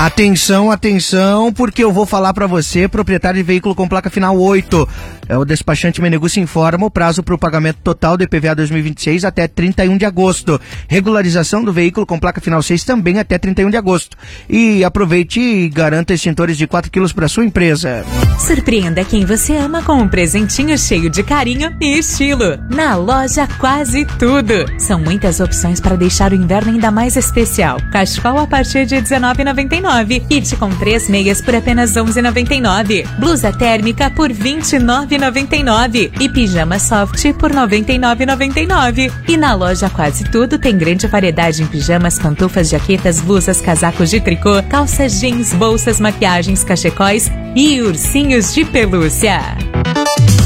Atenção, atenção, porque eu vou falar para você, proprietário de veículo com placa final 8. O despachante Meneguci informa o prazo para o pagamento total do IPVA 2026 até 31 de agosto. Regularização do veículo com placa final 6 também até 31 de agosto. E aproveite e garanta extintores de 4 quilos para sua empresa. Surpreenda quem você ama com um presentinho cheio de carinho e estilo. Na loja Quase Tudo. São muitas opções para deixar o inverno ainda mais especial. Cachecol a partir de R$19,99. Kit com 3 meias por apenas R$11,99. Blusa térmica por R$29,99. E pijama soft por R$99,99. E na loja Quase Tudo tem grande variedade em pijamas, pantufas, jaquetas, blusas, casacos de tricô, calças jeans, bolsas, maquiagens, cachecóis e ursinhos de pelúcia.